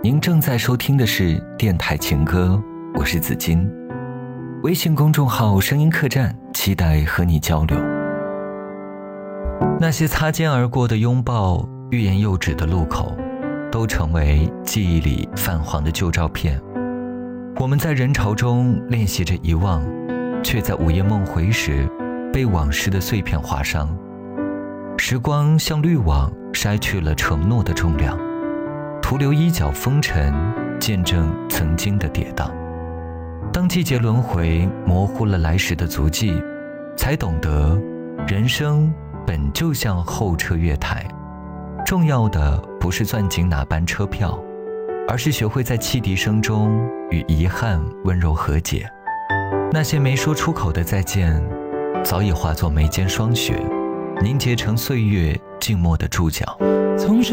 您正在收听的是电台情歌，我是子金。微信公众号声音客栈，期待和你交流。那些擦肩而过的拥抱，欲言又止的路口，都成为记忆里泛黄的旧照片。我们在人潮中练习着遗忘，却在午夜梦回时被往事的碎片划伤。时光像滤网，筛去了承诺的重量，徒留衣角风尘，见证曾经的跌宕。当季节轮回模糊了来时的足迹，才懂得人生本就像候车月台，重要的不是攥紧哪班车票，而是学会在汽笛声中与遗憾温柔和解。那些没说出口的再见，早已化作眉间霜雪，凝结成岁月静默的注脚。 从